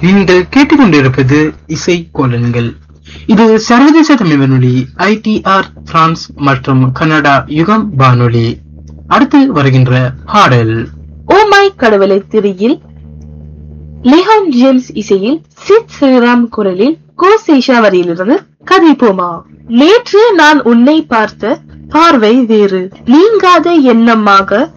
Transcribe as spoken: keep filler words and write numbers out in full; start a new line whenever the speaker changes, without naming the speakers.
நீங்கள் கேட்டுக்கொண்டிருப்பது இசை கோலன்கள். இது சர்வதேச தமிழ் வானொலி ஐ டி ஆர் பிரான்ஸ் மற்றும் கனடா யுகம் வானொலி. அடுத்து வருகின்ற பாடல்
ஓ மை கடவுளை திரியில் லிஹான் ஜேம்ஸ் இசையில் சித் ஸ்ரீராம் குரலில் கோ சேஷா வரியிலிருந்து கதைப்போமா. நேற்று நான் உன்னை பார்த்த பார்வை வேறு, நீங்காத எண்ணமாக